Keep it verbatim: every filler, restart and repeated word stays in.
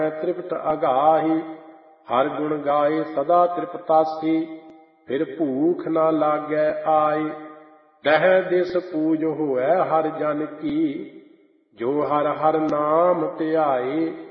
ਤ੍ਰਿਪਤ ਅਗਾਹੀ। ਹਰ ਗੁਣ ਗਾਏ ਸਦਾ ਤ੍ਰਿਪਤਾਸੀ, ਫਿਰ ਭੂਖ ਨਾ ਲਾਗੈ ਆਈ। ਦਹਿ ਦਿਸ ਪੂਜ ਹੋਐ ਹਰਿ ਜਨ ਕੀ, ਜੋ ਹਰਿ ਹਰਿ ਨਾਮ ਧਿਆਏ।